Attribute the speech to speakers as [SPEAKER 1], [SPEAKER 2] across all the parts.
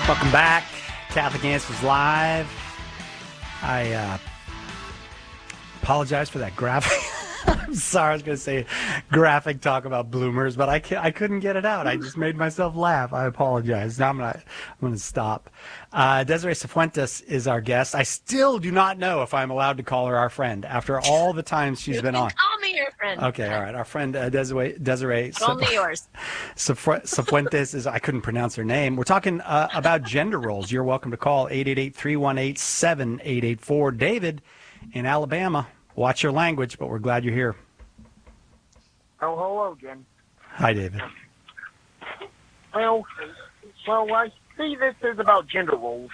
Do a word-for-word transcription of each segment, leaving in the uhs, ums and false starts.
[SPEAKER 1] Welcome back. Catholic Answers Live. I uh, apologize for that graphic. I'm sorry, I was going to say graphic talk about bloomers, but I can't, I couldn't get it out. I just made myself laugh. I apologize. Now I'm not. I'm going to stop. Uh, Desiree Cifuentes is our guest. I still do not know if I'm allowed to call her our friend after all the times she's
[SPEAKER 2] you
[SPEAKER 1] been
[SPEAKER 2] can
[SPEAKER 1] on.
[SPEAKER 2] Call me your friend.
[SPEAKER 1] Okay, all right. Our friend uh, Desiree Desiree
[SPEAKER 2] Only yours.
[SPEAKER 1] Cifuentes is. I couldn't pronounce her name. We're talking uh, about gender roles. You're welcome to call eight eight eight, three one eight, seven eight eight four. David in Alabama. Watch your language, but we're glad you're here.
[SPEAKER 3] Oh, hello, Jen.
[SPEAKER 1] Hi, David.
[SPEAKER 3] Well, well, I see this is about gender roles,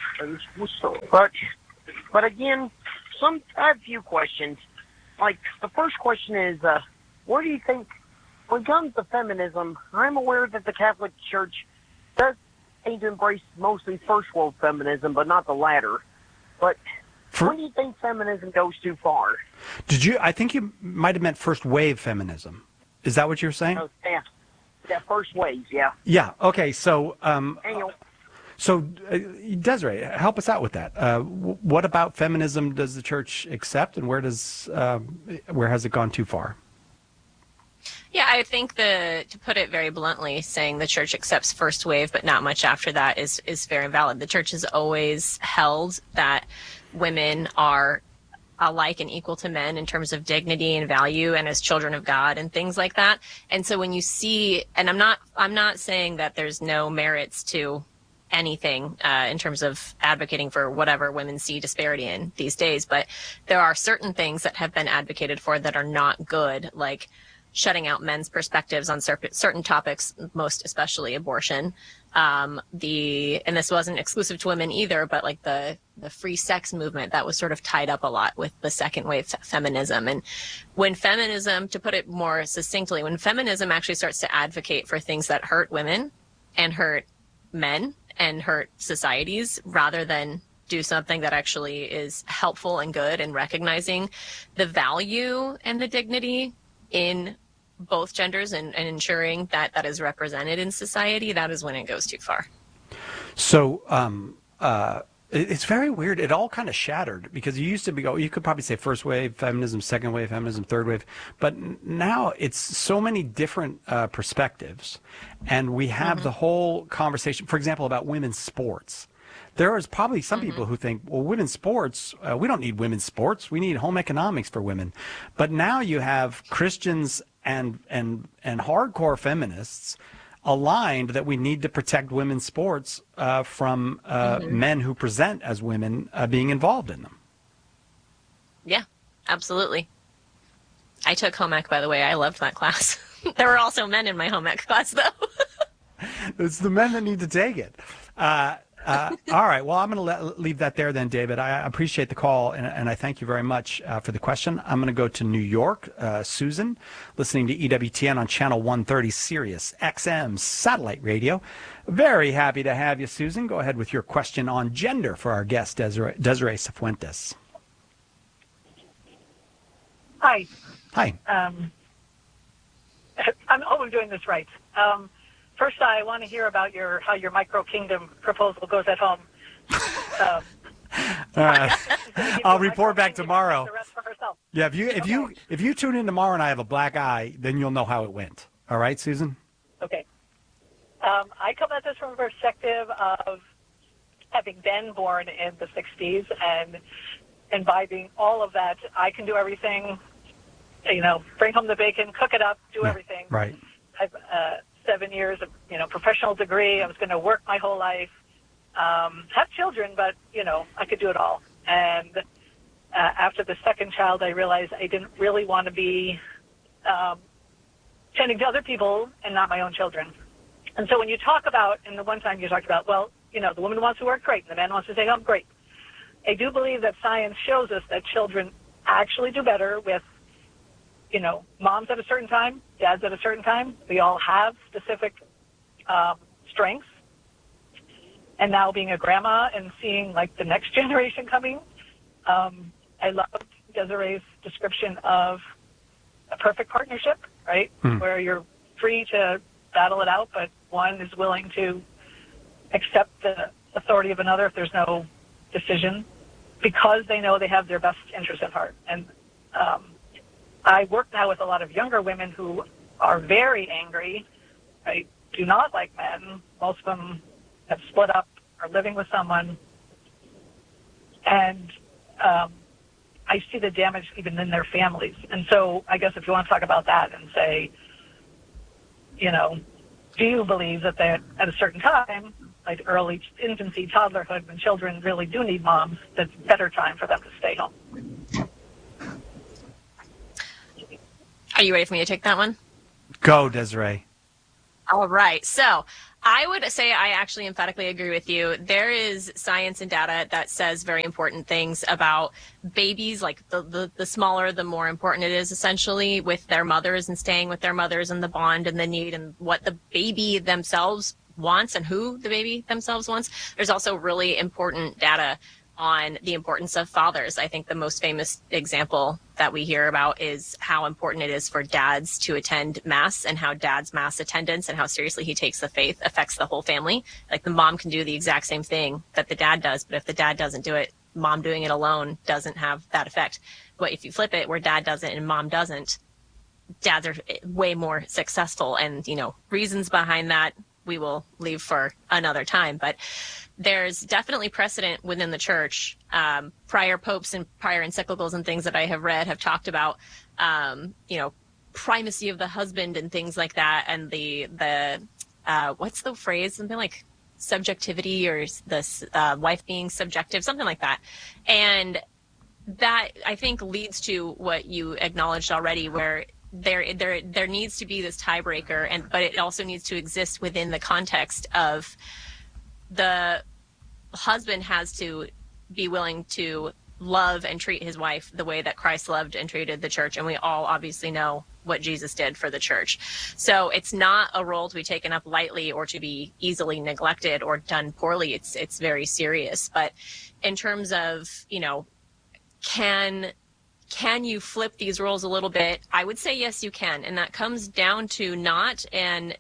[SPEAKER 3] but, but again, some I have a few questions. Like, the first question is, uh, where do you think, when it comes to feminism, I'm aware that the Catholic Church does seem to embrace mostly first world feminism, but not the latter. But
[SPEAKER 1] For,
[SPEAKER 3] when do you think feminism goes too far?
[SPEAKER 1] Did you? I think you might have meant first wave feminism. Is that what you're saying?
[SPEAKER 3] Oh, yeah, yeah, first waves, yeah.
[SPEAKER 1] Yeah. Okay. So, um,
[SPEAKER 3] Anyway.
[SPEAKER 1] so uh, Desiree, help us out with that. Uh, w- what about feminism does the church accept, and where does um, where has it gone too far?
[SPEAKER 2] Yeah, I think the to put it very bluntly, saying the church accepts first wave, but not much after that is is very valid. The church has always held that women are alike and equal to men in terms of dignity and value and as children of God and things like that. And so when you see, and I'm not I'm not saying that there's no merits to anything uh, in terms of advocating for whatever women see disparity in these days, but there are certain things that have been advocated for that are not good, like shutting out men's perspectives on cer- certain topics, most especially abortion. Um, the and this wasn't exclusive to women either, but like the the free sex movement that was sort of tied up a lot with the second wave fe- feminism. And when feminism, to put it more succinctly, when feminism actually starts to advocate for things that hurt women and hurt men and hurt societies, rather than do something that actually is helpful and good and recognizing the value and the dignity in both genders and, and ensuring that that is represented in society, that is when it goes too far.
[SPEAKER 1] So um, uh, it, it's very weird. It all kind of shattered because you used to be, you could probably say first wave feminism, second wave feminism, third wave. But now it's so many different uh, perspectives. And we have mm-hmm. the whole conversation, for example, about women's sports. There is probably some mm-hmm. people who think, well, women's sports, uh, we don't need women's sports. We need home economics for women. But now you have Christians and and and hardcore feminists aligned that we need to protect women's sports uh, from uh, mm-hmm. men who present as women uh, being involved in them.
[SPEAKER 2] Yeah, absolutely. I took home ec, by the way. I loved that class. There were also men in my home ec class, though.
[SPEAKER 1] It's the men that need to take it. Uh, Uh, all right. Well, I'm going to leave that there then, David. I appreciate the call, and, and I thank you very much uh, for the question. I'm going to go to New York. Uh, Susan, listening to E W T N on Channel one thirty, Sirius X M Satellite Radio. Very happy to have you, Susan. Go ahead with your question on gender for our guest, Desiree, Desiree Cifuentes.
[SPEAKER 4] Hi.
[SPEAKER 1] Hi.
[SPEAKER 4] Um, I hope I'm doing this right. Um, First, I want to hear about your how your micro kingdom proposal goes at home. Um,
[SPEAKER 1] All right. I'll report back tomorrow.
[SPEAKER 4] The rest for herself.
[SPEAKER 1] Yeah, if you if okay. you if you tune in tomorrow and I have a black eye, then you'll know how it went. All right, Susan?
[SPEAKER 4] Okay. Um, I come at this from a perspective of having been born in the sixties and imbibing all of that. I can do everything. You know, bring home the bacon, cook it up, do
[SPEAKER 1] yeah,
[SPEAKER 4] everything.
[SPEAKER 1] Right.
[SPEAKER 4] I've uh, seven years of, you know, professional degree. I was going to work my whole life, um, have children, but, you know, I could do it all. And uh, after the second child, I realized I didn't really want to be um, tending to other people and not my own children. And so when you talk about, and the one time you talked about, well, you know, the woman wants to work, great, and the man wants to stay home, great. I do believe that science shows us that children actually do better with, you know, moms at a certain time, dads at a certain time. We all have specific um, strengths. And now being a grandma and seeing, like, the next generation coming, um, I love Desiree's description of a perfect partnership, right, hmm. where you're free to battle it out, but one is willing to accept the authority of another if there's no decision, because they know they have their best interest at heart. And um, I work now with a lot of younger women who are very angry. I do not like men. Most of them have split up, are living with someone. And um, I see the damage even in their families. And so I guess if you want to talk about that and say, you know, do you believe that they, at a certain time, like early infancy, toddlerhood, when children really do need moms, that's a better time for them to stay home?
[SPEAKER 2] Are you ready for me to take that one?
[SPEAKER 1] Go, Desiree.
[SPEAKER 2] All right. So I would say I actually emphatically agree with you. There is science and data that says very important things about babies, like the, the, the smaller, the more important it is, essentially, with their mothers and staying with their mothers and the bond and the need and what the baby themselves wants and who the baby themselves wants. There's also really important data on the importance of fathers. I think the most famous example that we hear about is how important it is for dads to attend mass, and how dad's mass attendance and how seriously he takes the faith affects the whole family. Like, the mom can do the exact same thing that the dad does, but if the dad doesn't do it, mom doing it alone doesn't have that effect. But if you flip it, where dad does it and mom doesn't, dads are way more successful. And, you know, reasons behind that we will leave for another time. But there's definitely precedent within the church. Um, prior popes and prior encyclicals and things that I have read have talked about, um, you know, primacy of the husband and things like that. And the, the uh, what's the phrase? Something like subjectivity, or the uh, wife being subjective, something like that. And that, I think, leads to what you acknowledged already, where there there there needs to be this tiebreaker, and but it also needs to exist within the context of the husband has to be willing to love and treat his wife the way that Christ loved and treated the church. And we all obviously know what Jesus did for the church. So it's not a role to be taken up lightly or to be easily neglected or done poorly. It's it's very serious. But in terms of, you know, can Can you flip these roles a little bit? I would say yes, you can. And that comes down to not an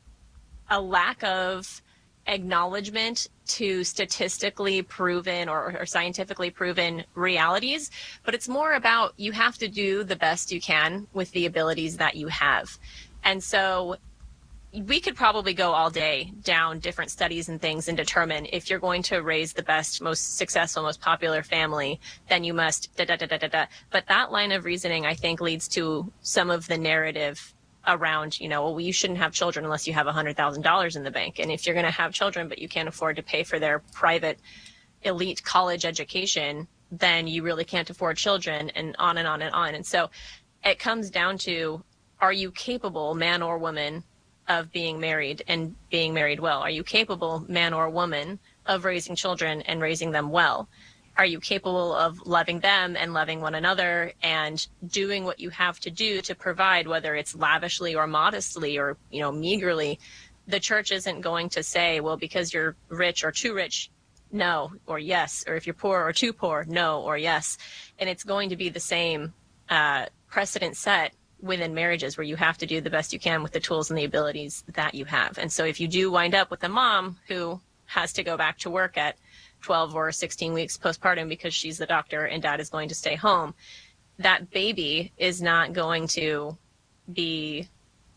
[SPEAKER 2] a lack of acknowledgement to statistically proven or, or scientifically proven realities, but it's more about you have to do the best you can with the abilities that you have. And so we could probably go all day down different studies and things and determine if you're going to raise the best, most successful, most popular family, then you must da da da da da da. But that line of reasoning, I think, leads to some of the narrative around, you know, well, you shouldn't have children unless you have one hundred thousand dollars in the bank. And if you're going to have children, but you can't afford to pay for their private elite college education, then you really can't afford children, and on and on and on. And so it comes down to, are you capable, man or woman, of being married and being married well? Are you capable, man or woman, of raising children and raising them well? Are you capable of loving them and loving one another and doing what you have to do to provide, whether it's lavishly or modestly or, you know, meagerly? The church isn't going to say, well, because you're rich or too rich, no, or yes, or if you're poor or too poor, no, or yes. And it's going to be the same uh, precedent set within marriages, where you have to do the best you can with the tools and the abilities that you have. And so if you do wind up with a mom who has to go back to work at twelve or sixteen weeks postpartum because she's the doctor and dad is going to stay home, that baby is not going to be,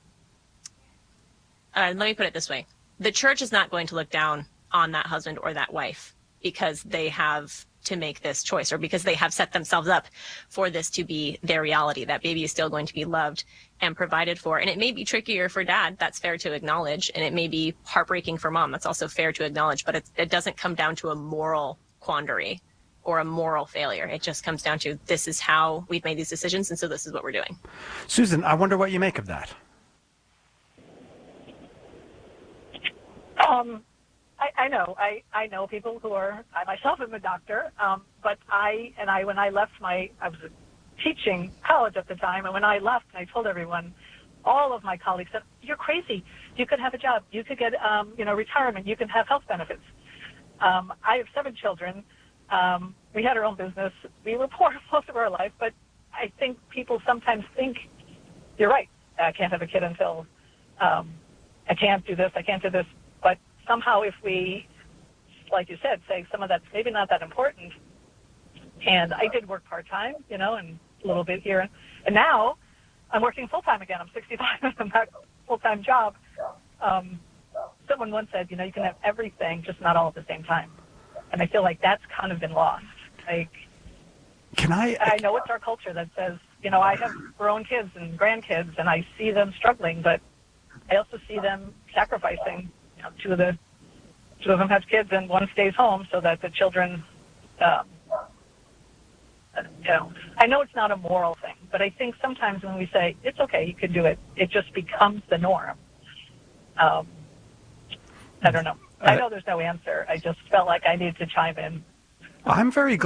[SPEAKER 2] uh, let me put it this way. The church is not going to look down on that husband or that wife because they have to make this choice, or because they have set themselves up for this to be their reality. That baby is still going to be loved and provided for. And it may be trickier for dad, that's fair to acknowledge. And it may be heartbreaking for mom, that's also fair to acknowledge. But it, it doesn't come down to a moral quandary or a moral failure. It just comes down to, this is how we've made these decisions, and so this is what we're doing.
[SPEAKER 1] Susan, I wonder what you make of that.
[SPEAKER 4] Um, I, I know. I, I know people who are, I myself am a doctor, um, but I, and I, when I left my, I was teaching college at the time, and when I left, I told everyone, all of my colleagues said, you're crazy. You could have a job. You could get, um, you know, retirement. You can have health benefits. Um, I have seven children. Um, we had our own business. We were poor most of our life, but I think people sometimes think, you're right, I can't have a kid until, um, I can't do this, I can't do this. But somehow if we like you said, saying some of that's maybe not that important. And I did work part-time, you know, and a little bit here. And now I'm working full-time again. I'm sixty-five. I'm back full-time job. Um, someone once said, you know, you can have everything, just not all at the same time. And I feel like that's kind of been lost. Like,
[SPEAKER 1] Can I?
[SPEAKER 4] I know it's our culture that says, you know, I have grown kids and grandkids, and I see them struggling, but I also see them sacrificing. You know, two of the two of them have kids, and one stays home so that the children. Um, you know, I know it's not a moral thing, but I think sometimes when we say it's okay, you can do it, it just becomes the norm. Um, I don't know. I know there's no answer. I just felt like I needed to chime in.
[SPEAKER 1] I'm very glad.